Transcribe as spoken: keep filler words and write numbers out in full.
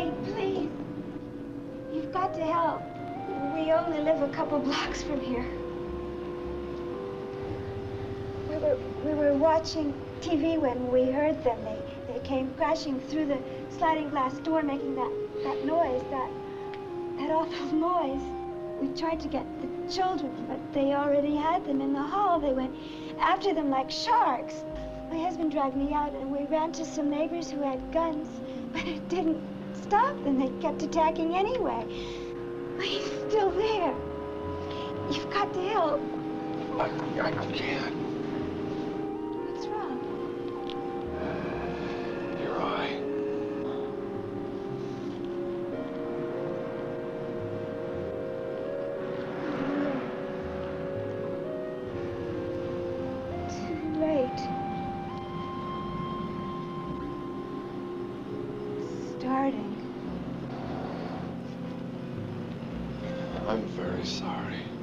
Wait, please. You've got to help. We only live a couple blocks from here. We were, we were watching T V when we heard them. They, they came crashing through the sliding glass door, making that, that noise, that, that awful noise. We tried to get the children, but they already had them in the hall. They went after them like sharks. My husband dragged me out, and we ran to some neighbors who had guns, but it didn't stop them. They kept attacking anyway. He's still there. You've got to help. I, I can't. What's wrong? Your eye. Too late. Starting. I'm very sorry.